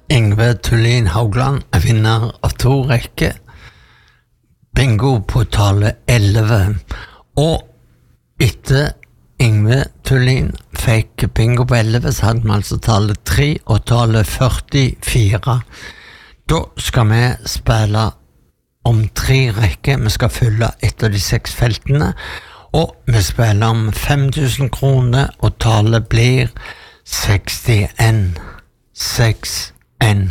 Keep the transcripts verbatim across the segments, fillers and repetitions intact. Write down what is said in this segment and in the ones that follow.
Yngve Tullin Haugland er vinner av to rekker. Bingo på tale elleve. Og etter Yngve Tullin fikk bingo på elleve, så hadde vi altså tale tre og tale førtifire. Da skal vi spille om tre rekker. Vi skal fylle et av de seks feltene. Og vi spiller om fem tusen kroner, og tallet blir sekstien. seks en.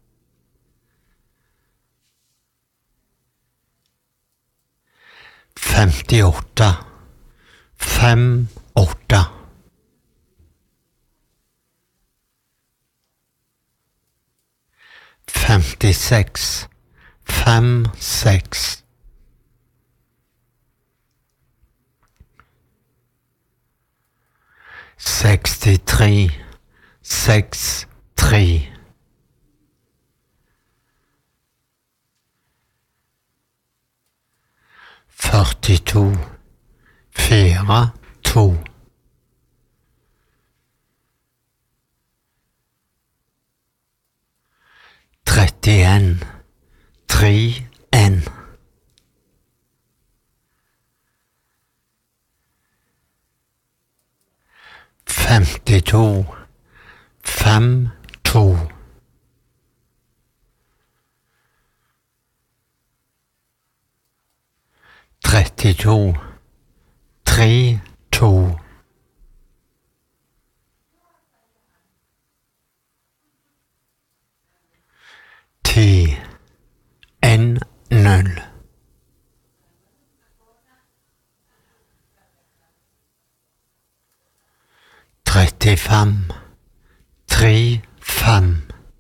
femtiåtte. fem åtte. femtiseks. fem seks. sekstitre. seks tre. førtito. fire to. trettien. tre en. femtito. fem to. trettito. tre to. ti. en null. trettifem. tre fem.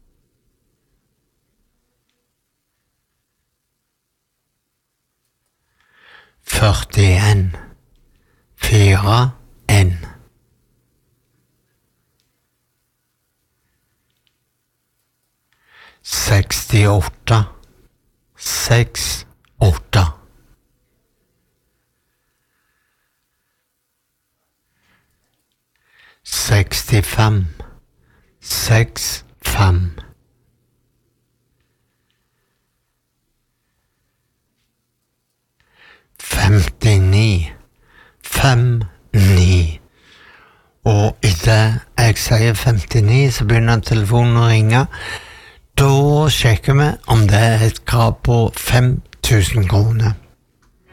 førtien. fire en. sekstiåtte. seks åtte. sekstifem. seks fem. femtini. fem ni. Og etter jeg sier femtini, så begynner telefonen å ringe. Da sjekker vi om det er et krav på fem tusen kroner.